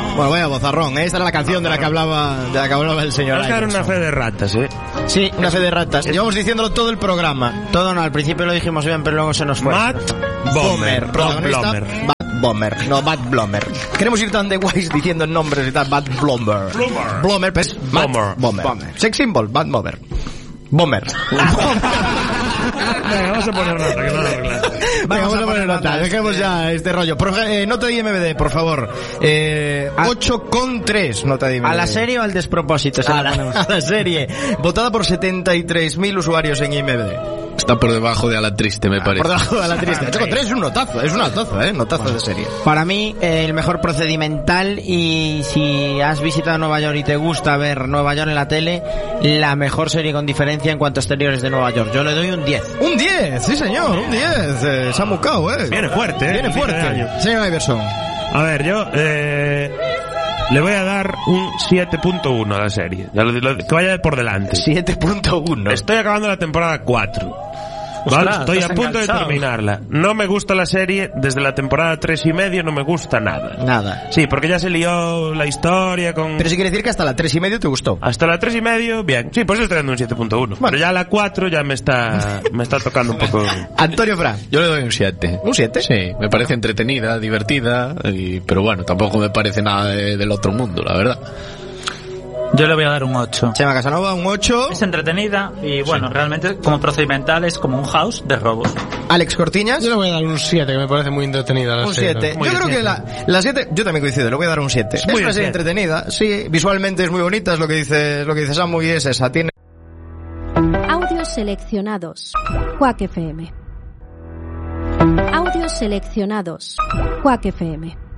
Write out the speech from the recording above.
Bueno, vaya bozarrón, esta era la canción de la que hablaba el señor. Vamos a dar una fe de ratas, Sí, una fe de ratas. Llevamos diciéndolo todo el programa. Todo no, al principio lo dijimos bien, pero luego se nos fue. Matt Bomer. Protagonista, Bad Bomber, no Bad Blommer. Queremos ir tan de guays diciendo nombres y tal. Bad Blomber. Blommer, pues Matt Bomber. Sex symbol, Bad Bomber. Bomber. Venga, vamos a poner nota, que no lo claro. Vamos a poner nota, dejemos ya este rollo. Nota de IMDb, por favor. 8,3 nota de IMDb. ¿A la serie o al despropósito? A la serie. Votada por 73.000 usuarios en IMDb. Está por debajo de A la Triste, me parece. Por debajo de A la Triste. 8,3 es un notazo, notazo de serie. Para mí, el mejor procedimental, y si has visitado Nueva York y te gusta ver Nueva York en la tele, la mejor serie con diferencia en cuanto a exteriores de Nueva York. Yo le doy un 10. Un 10, sí señor, un 10. Se ha mucado, Viene fuerte, Viene fuerte. Señor Iverson. A ver, yo le voy a dar un 7.1 a la serie. Que vaya por delante. 7.1. Estoy acabando la temporada 4. ¿Vale? Estoy a punto de terminarla. No me gusta la serie desde la temporada 3,5, no me gusta nada. Nada. Sí, porque ya se lió la historia con... Pero sí quiere decir que hasta la 3,5 te gustó. Hasta la 3,5, bien. Sí, pues estoy dando un 7.1. Bueno. Pero ya la 4 ya me está tocando un poco. Antonio Fra. Yo le doy un 7. ¿Un 7? Sí, me parece entretenida, divertida, pero bueno, tampoco me parece nada del otro mundo, la verdad. Yo le voy a dar un 8. Chema Casanova, un 8. Es entretenida y bueno, realmente como procedimental es como un house de robos. Alex Cortiñas. Yo le voy a dar un 7, que me parece muy entretenida la serie. Un 7. Yo creo que la 7, yo también coincido, le voy a dar un 7. Es una serie entretenida, sí, visualmente es muy bonita, es lo que dice Samu, y es esa, tiene... Audios seleccionados. Quack FM. Audios seleccionados. Quack FM.